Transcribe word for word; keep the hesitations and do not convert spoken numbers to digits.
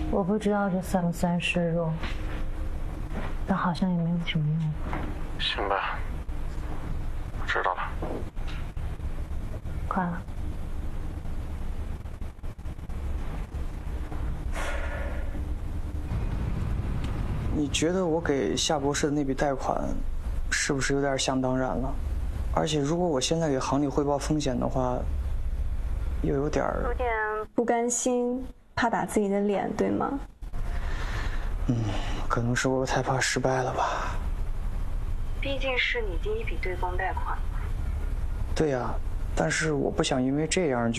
我不知道这算不算示弱，但好像也没有什么用。 行吧，我知道了。 快了。 你觉得我给夏博士的那笔贷款，是不是有点想当然了？而且如果我现在给行里汇报风险的话，又有点儿有点不甘心，怕打自己的脸，对吗？ 嗯，可能是我太怕失败了吧。 毕竟是你第一笔对公贷款。 对呀，但是我不想因为这样就。